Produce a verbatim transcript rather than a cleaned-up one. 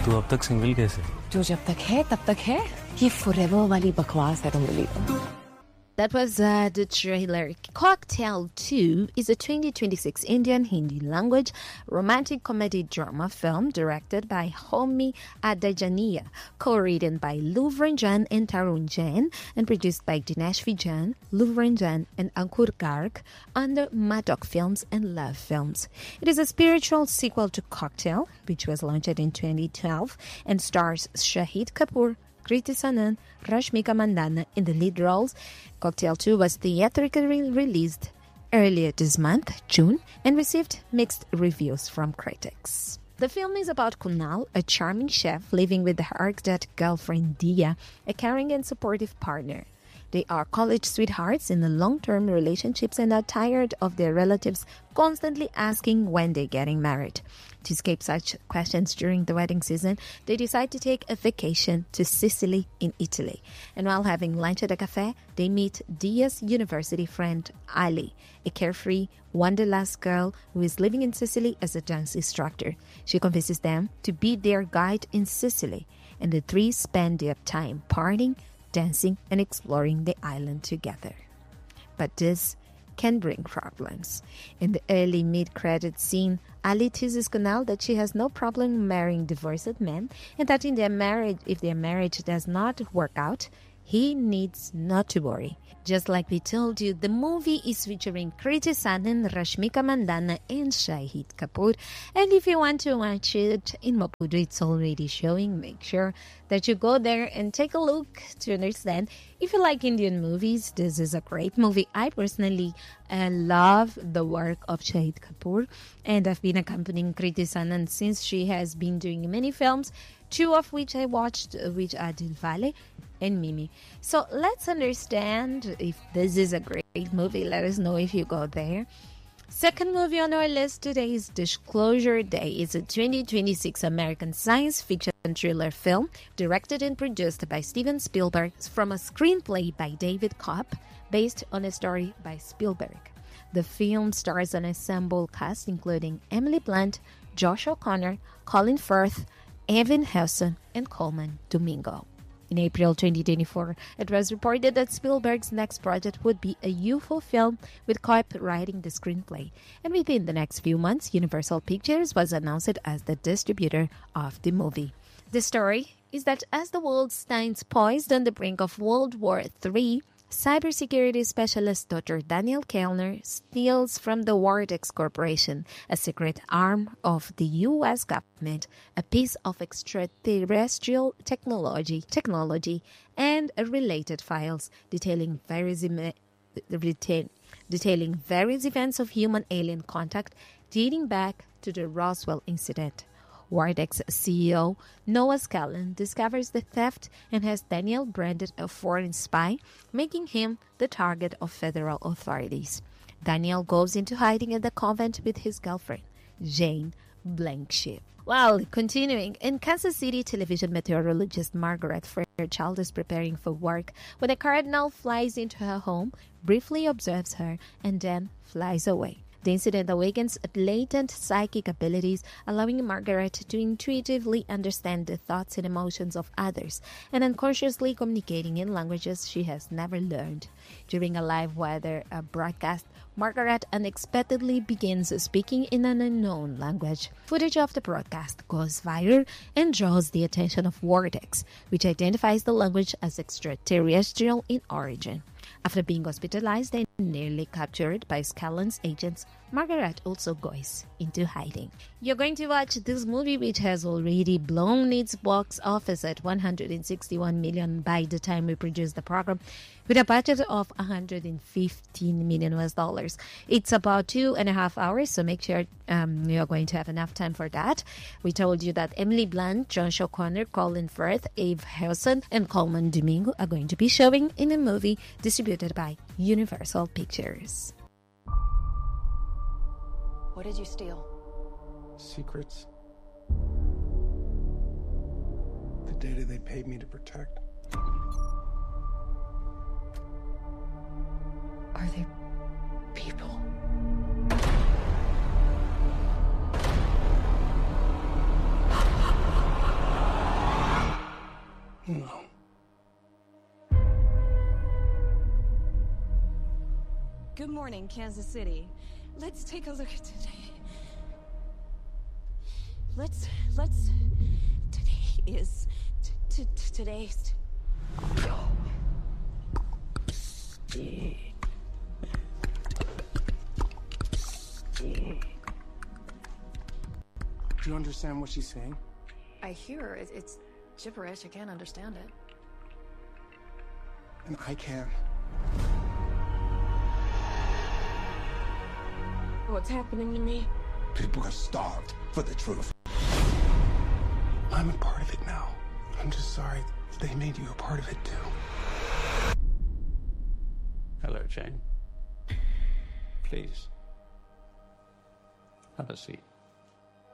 तू अब तक सिंगल कैसे? जो जब तक है तब तक है. ये forever वाली बकवास है तुम लोग. That was uh, the trailer. Cocktail two is a twenty twenty-six Indian Hindi language romantic comedy drama film directed by Homi Adajania, co-written by Luv Ranjan and Tarun Jain, and produced by Dinesh Vijan, Luv Ranjan, and Ankur Garg under Maddock Films and Love Films. It is a spiritual sequel to Cocktail, which was launched in twenty twelve and stars Shahid Kapoor, Kriti Sanon, Rashmika Mandana in the lead roles. Cocktail two was theatrically released earlier this month, June, and received mixed reviews from critics. The film is about Kunal, a charming chef living with her arch girlfriend Dia, a caring and supportive partner. They are college sweethearts in a long-term relationships and are tired of their relatives constantly asking when they're getting married. To escape such questions during the wedding season, they decide to take a vacation to Sicily in Italy. And while having lunch at a cafe, they meet Dia's university friend Ali, a carefree, wanderlust girl who is living in Sicily as a dance instructor. She convinces them to be their guide in Sicily, and the three spend their time partying, dancing, and exploring the island together. But this can bring problems. In the early mid-credit scene, Ali teases Kunal that she has no problem marrying divorced men, and that in their marriage, if their marriage does not work out, he needs not to worry. Just like we told you, the movie is featuring Kriti Sanon, Rashmika Mandana, and Shahid Kapoor. And if you want to watch it in Maputo, it's already showing. Make sure that you go there and take a look to understand. If you like Indian movies, this is a great movie. I personally uh, love the work of Shahid Kapoor, and I've been accompanying Kriti Sanon since she has been doing many films, two of which I watched, which are Dilwale and Mimi. So let's understand if this is a great movie. Let us know if you go there. Second movie on our list today is Disclosure Day. It's a twenty twenty-six American science fiction thriller film directed and produced by Steven Spielberg from a screenplay by David Kopp based on a story by Spielberg. The film stars an ensemble cast including Emily Blunt, Josh O'Connor, Colin Firth, Evan Helson, and Coleman Domingo. In April twenty twenty-four, it was reported that Spielberg's next project would be a U F O film, with Kopp writing the screenplay. And within the next few months, Universal Pictures was announced as the distributor of the movie. The story is that as the world stands poised on the brink of World War Three, cybersecurity specialist Doctor Daniel Kellner steals from the Wardex Corporation, a secret arm of the U S government, a piece of extraterrestrial technology, technology and related files detailing various, em- detailing various events of human-alien contact dating back to the Roswell incident. Wardex C E O Noah Scallon discovers the theft and has Daniel branded a foreign spy, making him the target of federal authorities. Daniel goes into hiding at the convent with his girlfriend, Jane Blanksheep. Well, continuing, in Kansas City, television meteorologist Margaret Fairchild is preparing for work when a cardinal flies into her home, briefly observes her, and then flies away. The incident awakens latent psychic abilities, allowing Margaret to intuitively understand the thoughts and emotions of others, and unconsciously communicating in languages she has never learned. During a live weather uh, broadcast, Margaret unexpectedly begins speaking in an unknown language. Footage of the broadcast goes viral and draws the attention of Wardex, which identifies the language as extraterrestrial in origin. After being hospitalized and nearly captured by Scallon's agents, Margaret also goes into hiding. You're going to watch this movie, which has already blown its box office at one hundred sixty-one million by the time we produce the program, with a budget of one hundred fifteen million U S dollars. It's about two and a half hours, so make sure um, you're going to have enough time for that. We told you that Emily Blunt, Josh O'Connor, Colin Firth, Eve Helson, and Coleman Domingo are going to be showing in a movie distributed by Universal Pictures. What did you steal? Secrets. The data they paid me to protect. Are they people? No. Good morning, Kansas City. Let's take a look at today. Let's, let's, today is, t t t today's. Do you understand what she's saying? I hear her. It, it's gibberish. I can't understand it. And I can. What's happening to me? People are starved for the truth. I'm a part of it now. I'm just sorry they made you a part of it too. Hello, Jane. Please. Have a seat.